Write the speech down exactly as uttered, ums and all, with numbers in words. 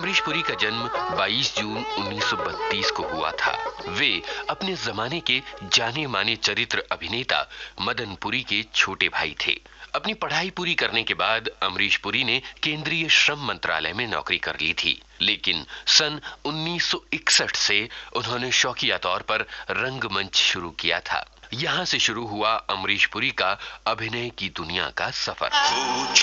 अमरीश पुरी का जन्म बाईस जून उन्नीस सौ बत्तीस को हुआ था। वे अपने जमाने के जाने माने चरित्र अभिनेता मदन पुरी के छोटे भाई थे। अपनी पढ़ाई पूरी करने के बाद अमरीश पुरी ने केंद्रीय श्रम मंत्रालय में नौकरी कर ली थी, लेकिन सन उन्नीस सौ इकसठ से उन्होंने शौकिया तौर पर रंगमंच शुरू किया था। यहां से शुरू हुआ अमरीश पुरी का अभिनय की दुनिया का सफर।